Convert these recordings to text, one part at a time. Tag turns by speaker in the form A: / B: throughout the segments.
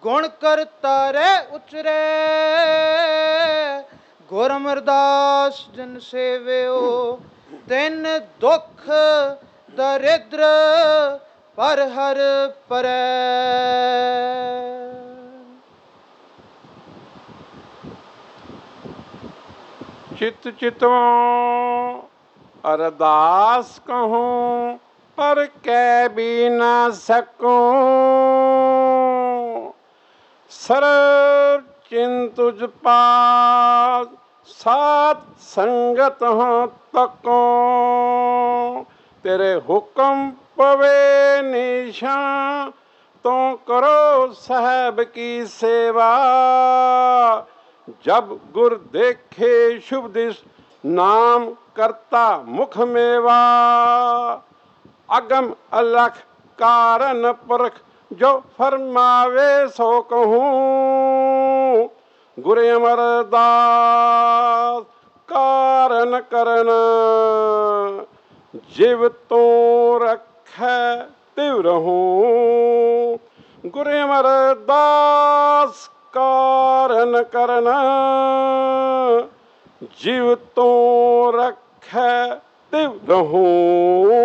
A: गुण करतारे उचरे गुर अमरदास जन सेव्यो तिन दुख दरिद्र पर हर परै।
B: चित चितों अरदास कहूँ पर कह भी ना सकूं। सर्व चिंतुज पास सात संगत हो तकों। तेरे हुक्म पवे निशान तो करो साहब की सेवा। जब गुर देखे शुभ दिश नाम करता मुख मेवा। अगम अलख कारण परख जो फरमावे सो कहूँ। गुर अमरदास कारण करन जिव तो रखै तिव रहूं। गुर अमरदास कारण करन जिव तो रखै तिव रहूं।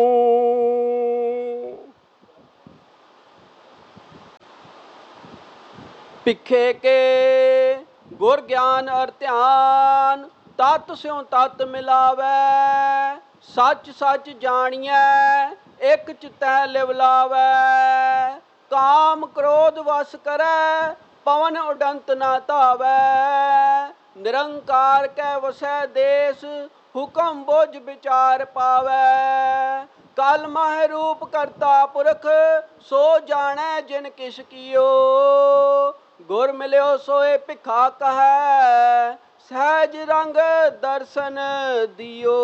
C: भिखे के गुर ज्ञान अर ध्यान तत् स्यों तत् मिलावै। सच सच जानिए एक चितै लिवलावै। काम क्रोध वश करै पवन उडंत ना धावै। निरंकार कै वसै देश हुक्म बुझ विचार पावै। कल माह रूप करता पुरख सो जानै जिन किस कियो। गुर मिल्यो सोए भिखा कहै सहज रंग दर्शन दियो।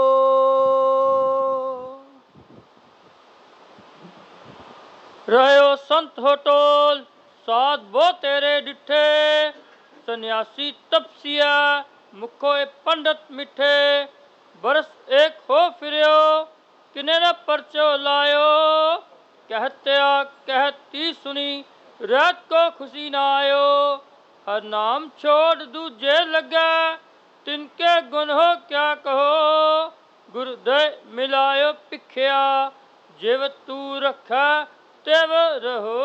D: रहो संत हो टोल साध वो तेरे डिठे। सन्यासी तपसिया मुखो पंडित मिठे। बरस एक हो फिरियो किने न परचो लायो। कहत्या कहती सुनी रात को खुशी न आयो। हर नाम छोड़ दूजे लगे तिनके गुण हो क्या कहो। गुरुदय मिलायो भिखिया जिव तू रखा तिव रहो।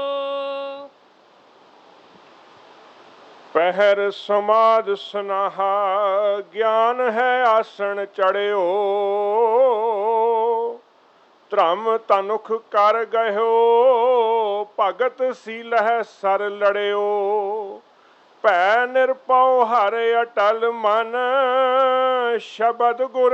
B: पहर समाज सुनाहा ज्ञान है आसन चढ़ियो। धर्म तनुख कर गयो भगत सीलह सर लड़ियो। भै निरपौ हर अटल मन शबद गुर